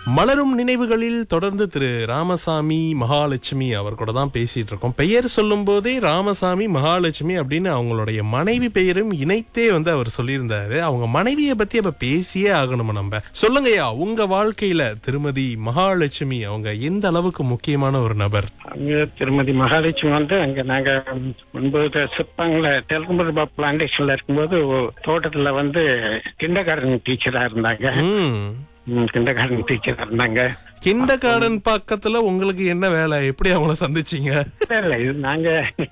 மலரும் நினைவுகளில் தொடர்ந்து திரு ராமசாமி மகாலட்சுமி அவர் கூட தான் பேசிட்டு இருக்கோம். பெயர் சொல்லும் போதே ராமசாமி மகாலட்சுமி அப்படின்னு அவங்களுடைய மனைவி பெயரும் இணைத்தே அவர் சொல்லியிருந்தாரு. அவங்க மனைவியை பத்தி அப்ப பேசியே ஆகணும். நம்ம சொல்லுங்கய்யா, உங்க வாழ்க்கையில திருமதி மகாலட்சுமி அவங்க எந்த அளவுக்கு முக்கியமான ஒரு நபர்? திருமதி மகாலட்சுமி அங்க நாங்க முன்பு சிப்பாங்கள தெலுங்கு பிளான்டேஷன்ல இருக்கும்போது தோட்டத்துல கிண்டர்கார்டன் டீச்சரா இருந்தாங்க. கிண்டர்கார்டன் டீச்சரா இருந்தாங்க. கிண்டர்கார்டன் பக்கத்துல உங்களுக்கு என்ன வேலை? எப்படி அவங்கள சந்திச்சீங்க? இல்ல இது நாங்க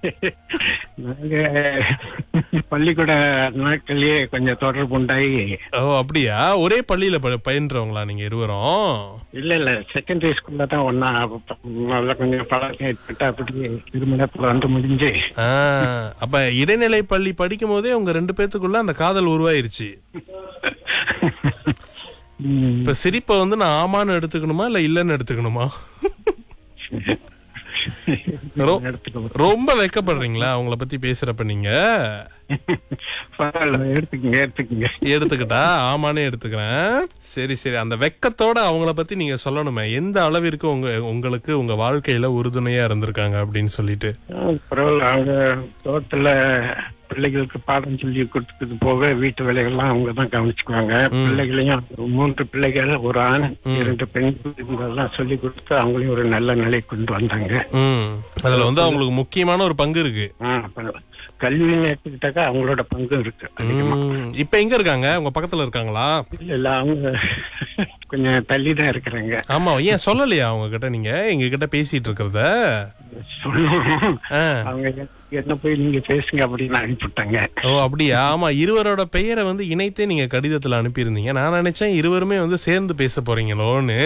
பள்ளிக்கூட நாட்கள்லயே கொஞ்சம் தொடர்பு உண்டாயி. ஓ அப்படியா? ஒரே பள்ளியில பயின்றவங்களா நீங்க இருவரும்? இல்ல செகண்டரி ஸ்கூல்ல தான் ஒன்னா கொஞ்சம் பழக்கம் ஏற்பட்டு அப்படி திருமணத்துல முடிஞ்சு. அப்ப இடைநிலை பள்ளி படிக்கும் போதே உங்க 2 பேத்துக்குள்ள அந்த காதல் உருவாயிருச்சு. இப்ப சிரிப்ப நான் ஆமான்னு எடுத்துக்கணுமா இல்ல இல்லன்னு எடுத்துக்கணுமா? ரொம்ப வெக்கப்படுறீங்களா அவங்கள பத்தி பேசுறப்ப? நீங்க எடுத்துக்கிட்டா ஆமானே எடுத்துக்கிறேன். சரி சரி, அந்த வெக்கத்தோட அவங்கள பத்தி நீங்க சொல்லணுமே, எந்த அளவிற்கு உங்களுக்கு உங்க வாழ்க்கையில உறுதுணையா இருந்திருக்காங்க அப்படின்னு சொல்லிட்டு. அவங்க தோட்டத்துல பிள்ளைகளுக்கு பாடம் சொல்லி கொடுத்தது போக வீட்டு வேலைகள்லாம் அவங்கதான் கவனிச்சுக்குவாங்க. பிள்ளைகளையும் 3 பிள்ளைகள், ஒரு ஆண் 2 பெண்கள் சொல்லி கொடுத்து அவங்களையும் ஒரு நல்ல நிலை கொண்டு வந்தாங்க. அதுல அவங்களுக்கு முக்கியமான ஒரு பங்கு இருக்கு. கல்வின்னு எடுத்துக்கிட்டாக்கா அவங்களோட பங்கு இருக்கு. இப்ப எங்க இருக்காங்க? உங்க பக்கத்துல இருக்காங்களா? இல்ல அவங்க கொஞ்சம் தள்ளிதான் இருக்கிறாங்க. ஆமா, ஏன் சொல்லலையா அவங்க கிட்ட? நீங்க எங்க கிட்ட பேசிட்டு இருக்கிறத அவங்க என்ன போய் நீங்க பேசுங்க அப்படின்னு அனுப்பிவிட்டாங்க. ஓ அப்படியா? ஆமா, இருவரோட பெயரை இணைத்தே நீங்க கடிதத்துல அனுப்பியிருந்தீங்க. நான் நினைச்சேன் இருவருமே சேர்ந்து பேச போறீங்களோன்னு.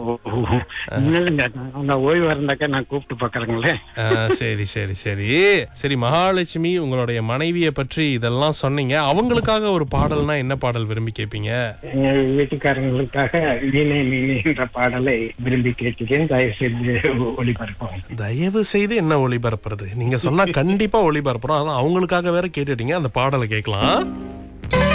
அவங்க ஓய்வு இருந்தாக்கா நான் கூப்பிட்டு பாக்குறேங்களே. சரி சரி சரி சரி. மகாலட்சுமி, உங்களுடைய மனைவியை பற்றி இதெல்லாம் சொன்னீங்க. அவங்களுக்காக ஒரு பாடல்னா என்ன பாடல் விரும்பி கேட்பீங்க? எங்க வீட்டுக்காரங்களுக்காக வீணை மீனே என்ற பாடலை விரும்பி கேட்கிறேன். தயவு செய்து ஒளிபரப்போம். தயவு செய்து என்ன ஒளிபரப்புறது? நீங்க சொன்னா கண்டிப்பா ஒளிபரப்புறோம். அதான் அவங்களுக்காக வேற கேட்டுட்டீங்க. அந்த பாடலை கேட்கலாம்.